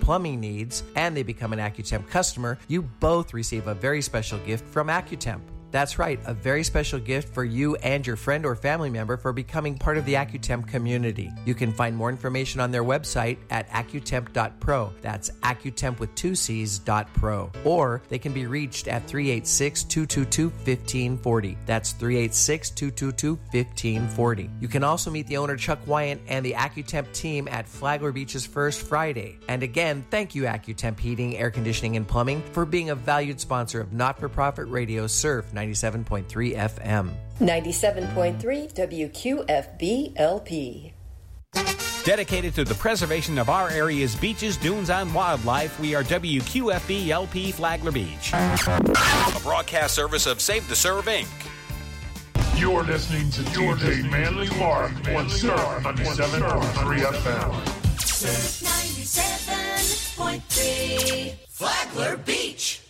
plumbing needs, and they become an AccuTemp customer, you both receive a very special gift from AccuTemp. That's right, a very special gift for you and your friend or family member for becoming part of the AccuTemp community. You can find more information on their website at accutemp.pro. That's AccuTemp with 2 C's .pro. Or they can be reached at 386-222-1540. That's 386-222-1540. You can also meet the owner Chuck Wyant and the AccuTemp team at Flagler Beach's First Friday. And again, thank you AccuTemp Heating, Air Conditioning, and Plumbing for being a valued sponsor of not-for-profit radio Surf 97.3 FM. 97.3 WQFB LP. Dedicated to the preservation of our area's beaches, dunes, and wildlife, we are WQFB LP Flagler Beach. A broadcast service of Save the Serve, Inc. You're listening to DJ Manly Mark on Surf 97.3 FM. Surf 97.3 Flagler Beach.